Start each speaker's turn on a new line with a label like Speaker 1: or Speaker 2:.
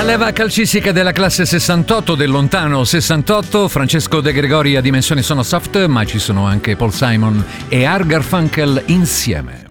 Speaker 1: leva calcistica della classe 68, del lontano 68, Francesco De Gregori a dimensioni sono soft, ma ci sono anche Paul Simon e Art Garfunkel insieme.